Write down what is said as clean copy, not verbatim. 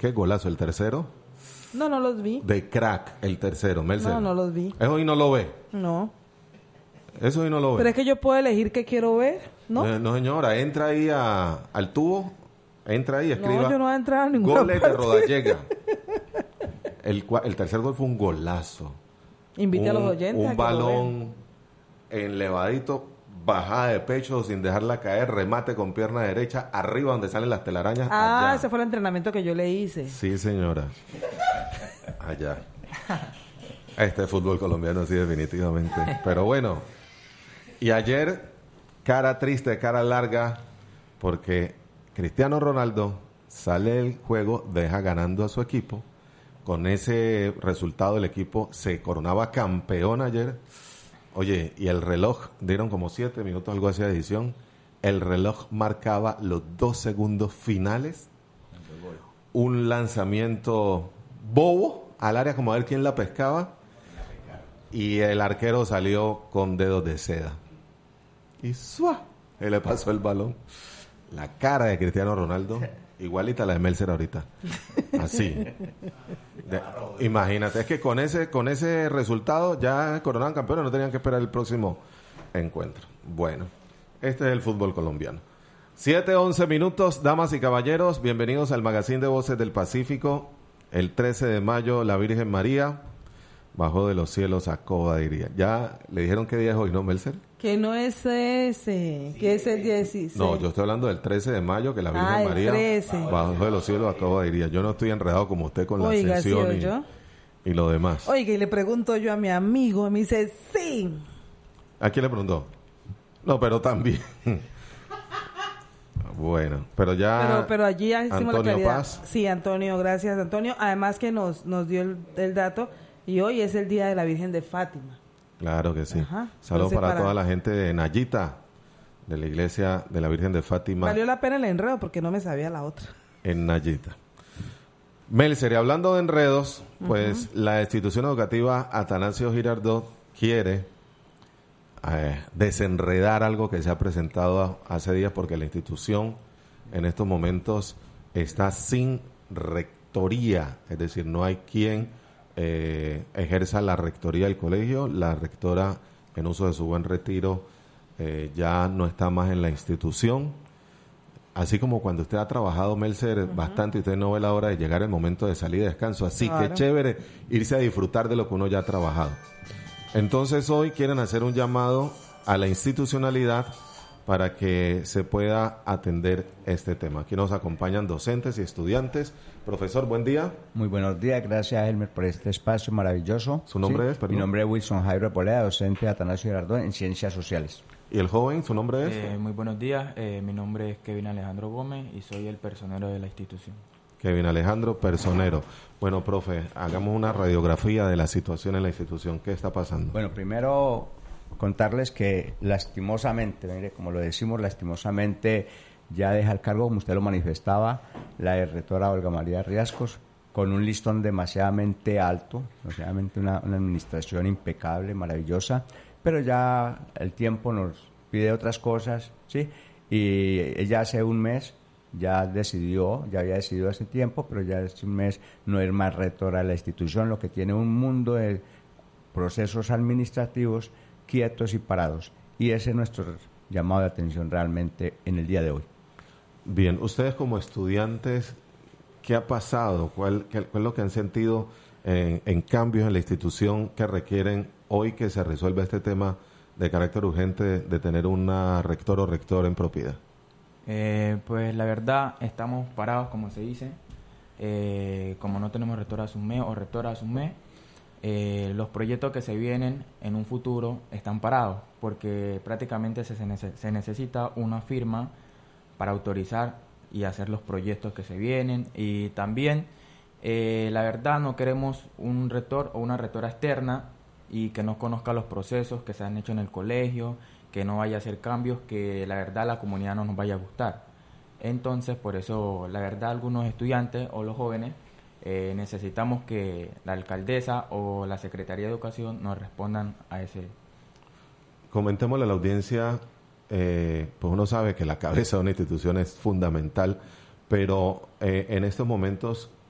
qué golazo el tercero. No los vi. De crack el tercero, Melcer. No los vi. Eso hoy no lo ve. No. Eso hoy no lo ve. Pero es que yo puedo elegir qué quiero ver, ¿no? No, señora, entra ahí al tubo, entra ahí, escriba. No, yo no voy a entrar a ninguna goles parte. de Rodallega. El tercer gol fue un golazo. Invite a los oyentes a Un que lo balón enlevadito, bajada de pecho sin dejarla caer, remate con pierna derecha, arriba donde salen las telarañas. Allá. Ese fue el entrenamiento que yo le hice. Sí, señora. Allá. Este fútbol colombiano, sí, definitivamente. Pero bueno. Y ayer, cara triste, cara larga, porque Cristiano Ronaldo sale del juego, deja ganando a su equipo. Con ese resultado, el equipo se coronaba campeón ayer. Oye, y el reloj, dieron como 7 minutos, algo así de edición. El reloj marcaba los 2 segundos finales. Un lanzamiento bobo al área, como a ver quién la pescaba. Y el arquero salió con dedos de seda. Y ¡suá! Él le pasó el balón. La cara de Cristiano Ronaldo, igualita a la de Melcer ahorita. Así. Imagínate, es que con ese resultado ya coronaban campeones, no tenían que esperar el próximo encuentro. Bueno, este es el fútbol colombiano. 7:11 minutos, damas y caballeros, bienvenidos al Magazine de Voces del Pacífico. El 13 de mayo, la Virgen María bajó de los cielos a Cobadiría. ¿Ya le dijeron qué día es hoy, no, Melcer? Que no es ese, que es el 16. No, yo estoy hablando del 13 de mayo, que la Virgen María 13. bajó de los cielos a Cobadiría. Yo no estoy enredado como usted con la ascensión y lo demás. Oiga, y le pregunto yo a mi amigo, me dice, sí. ¿A quién le preguntó? No, pero también. Bueno, pero ya... Pero allí ya hicimos Antonio la claridad. Paz. Sí, Antonio, gracias, Antonio. Además que nos dio el dato, y hoy es el Día de la Virgen de Fátima. Claro que sí. Ajá. Saludos para toda la gente de Nayita, de la iglesia de la Virgen de Fátima. Valió la pena el enredo porque no me sabía la otra. En Nayita. Melcer, y hablando de enredos, pues la institución educativa Atanasio Girardot quiere desenredar algo que se ha presentado hace días, porque la institución en estos momentos está sin rectoría, es decir, no hay quien ejerza la rectoría del colegio. La rectora, en uso de su buen retiro, ya no está más en la institución. Así como cuando usted ha trabajado, Melcer, bastante, y usted no ve la hora de llegar el momento de salir de descanso. Así que chévere irse a disfrutar de lo que uno ya ha trabajado. Entonces hoy quieren hacer un llamado a la institucionalidad para que se pueda atender este tema. Aquí nos acompañan docentes y estudiantes. Profesor, buen día. Muy buenos días, gracias Elmer por este espacio maravilloso. ¿Su nombre es? Perdón. Mi nombre es Wilson Jairo Arboleda, docente de Atanasio Girardot en Ciencias Sociales. ¿Y el joven, su nombre es? Muy buenos días, mi nombre es Kevin Alejandro Gómez y soy el personero de la institución. Kevin Alejandro, personero. Bueno, profe, hagamos una radiografía de la situación en la institución. ¿Qué está pasando? Bueno, primero contarles que lastimosamente, mire, como lo decimos, lastimosamente ya deja el cargo, como usted lo manifestaba, la rectora Olga María Riascos, con un listón demasiadamente alto, demasiadamente una administración impecable, maravillosa, pero ya el tiempo nos pide otras cosas, ¿sí? Y ella hace un mes ya había decidido hace tiempo, pero ya hace un mes no es más rectora de la institución, lo que tiene un mundo de procesos administrativos quietos y parados. Y ese es nuestro llamado de atención realmente en el día de hoy. Bien, ustedes como estudiantes, ¿qué ha pasado? ¿Cuál es lo que han sentido en cambios en la institución que requieren hoy que se resuelva este tema de carácter urgente de tener una rector o rector en propiedad? Pues la verdad, estamos parados, como se dice. Como no tenemos rector a un mes o rectora a un mes, los proyectos que se vienen en un futuro están parados, porque prácticamente se necesita una firma para autorizar y hacer los proyectos que se vienen. Y también, la verdad, no queremos un rector o una rectora externa y que no conozca los procesos que se han hecho en el colegio, que no vaya a hacer cambios que la verdad a la comunidad no nos vaya a gustar. Entonces, por eso, la verdad, algunos estudiantes o los jóvenes necesitamos que la alcaldesa o la Secretaría de Educación nos respondan a ese. Comentémosle a la audiencia, pues uno sabe que la cabeza de una institución es fundamental, pero en estos momentos,